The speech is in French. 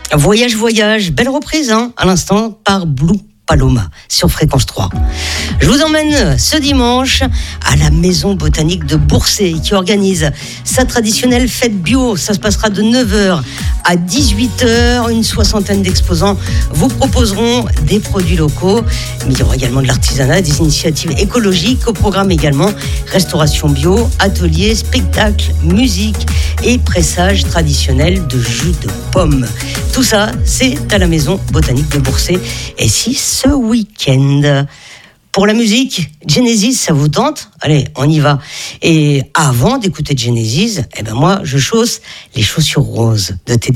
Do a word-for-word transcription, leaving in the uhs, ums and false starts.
Voyage, voyage, belle reprise hein, à l'instant par Blue Paloma sur Fréquence trois. Je vous emmène ce dimanche à la Maison Botanique de Bourset qui organise sa traditionnelle fête bio. Ça se passera de neuf heures à dix-huit heures. Une soixantaine d'exposants vous proposeront des produits locaux, mais il y aura également de l'artisanat, des initiatives écologiques. Au programme également restauration bio, ateliers, spectacles, musique et pressage traditionnel de jus de pomme. Tout ça, c'est à la Maison Botanique de Bourset. Et si ce week-end, pour la musique, Genesis, ça vous tente ? Allez, on y va. Et avant d'écouter Genesis, eh ben moi, je chausse les chaussures roses de Teddy.